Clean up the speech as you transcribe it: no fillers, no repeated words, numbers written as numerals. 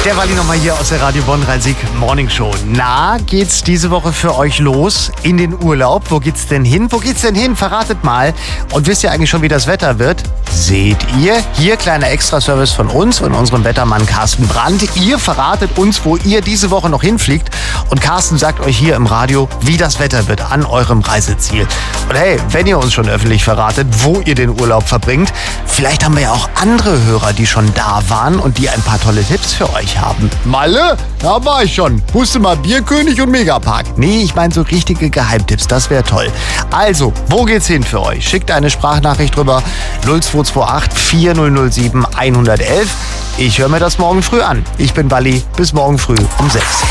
Der Walli nochmal hier aus der Radio Bonn Rhein-Sieg Morning Show. Na, geht's diese Woche für euch los in den Urlaub? Wo geht's denn hin? Wo geht's denn hin? Verratet mal. Und wisst ihr eigentlich schon, wie das Wetter wird? Seht ihr? Hier kleiner Extraservice von uns und unserem Wettermann Carsten Brandt. Ihr verratet uns, wo ihr diese Woche noch hinfliegt. Und Carsten sagt euch hier im Radio, wie das Wetter wird an eurem Reiseziel. Und hey, wenn ihr uns schon öffentlich verratet, wo ihr den Urlaub verbringt, vielleicht haben wir ja auch andere Hörer, die schon da waren und die ein paar tolle Tipps für euch haben. Malle? Da war ich schon. Wusste mal Bierkönig und Megapark. Nee, ich meine so richtige Geheimtipps, das wäre toll. Also, wo geht's hin für euch? Schickt eine Sprachnachricht drüber 0228 4007 111. Ich höre mir das morgen früh an. Ich bin Walli, bis morgen früh um 6.